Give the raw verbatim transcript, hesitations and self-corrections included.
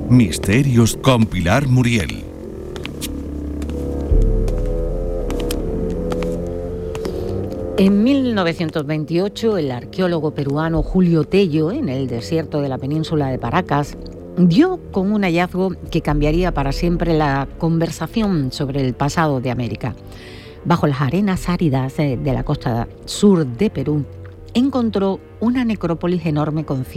Misterios con Pilar Muriel. En mil novecientos veintiocho, el arqueólogo peruano Julio Tello, en el desierto de la península de Paracas, dio con un hallazgo que cambiaría para siempre la conversación sobre el pasado de América. Bajo las arenas áridas de la costa sur de Perú, encontró una necrópolis enorme con